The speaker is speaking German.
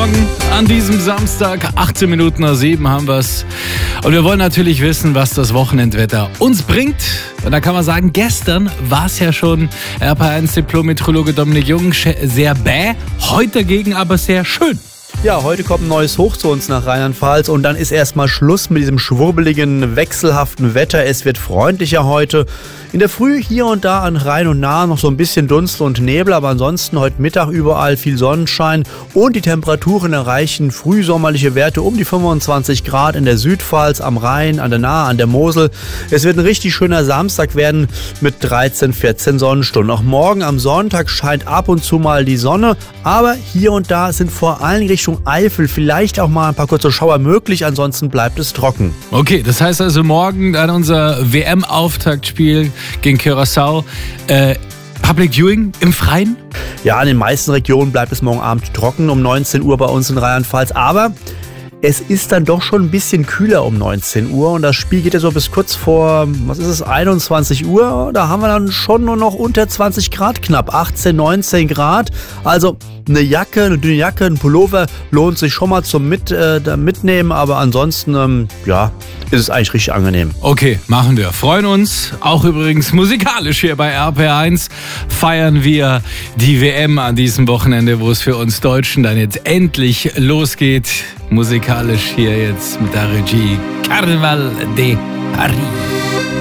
Morgen an diesem Samstag. 18 Minuten nach 7 haben wir es. Und wir wollen natürlich wissen, was das Wochenendwetter uns bringt. Und da kann man sagen, gestern war es ja schon RPR1 Diplom-Meteorologe Dominik Jung sehr bäh. Heute dagegen aber sehr schön. Ja, heute kommt ein neues Hoch zu uns nach Rheinland-Pfalz und dann ist erstmal Schluss mit diesem schwurbeligen, wechselhaften Wetter. Es wird freundlicher heute. In der Früh hier und da an Rhein und Nahe noch so ein bisschen Dunst und Nebel, aber ansonsten heute Mittag überall viel Sonnenschein und die Temperaturen erreichen frühsommerliche Werte um die 25 Grad in der Südpfalz, am Rhein, an der Nahe, an der Mosel. Es wird ein richtig schöner Samstag werden mit 13, 14 Sonnenstunden. Auch morgen am Sonntag scheint ab und zu mal die Sonne, aber hier und da sind vor allem Richtung Eifel vielleicht auch mal ein paar kurze Schauer möglich, ansonsten bleibt es trocken. Okay, das heißt also morgen dann unser WM-Auftaktspiel gegen Curaçao. Public Viewing im Freien? Ja, in den meisten Regionen bleibt es morgen Abend trocken um 19 Uhr bei uns in Rheinland-Pfalz, aber es ist dann doch schon ein bisschen kühler um 19 Uhr und das Spiel geht ja so bis kurz vor, 21 Uhr. Da haben wir dann schon nur noch unter 20 Grad, knapp 18, 19 Grad. Also eine Jacke, eine dünne Jacke, ein Pullover lohnt sich schon mal zum Mitnehmen, aber ansonsten, ist es eigentlich richtig angenehm. Okay, machen wir. Freuen uns. Auch übrigens musikalisch hier bei RPR1 feiern wir die WM an diesem Wochenende, wo es für uns Deutschen dann jetzt endlich losgeht. Musikalisch hier jetzt mit der Regie Carnaval de Paris.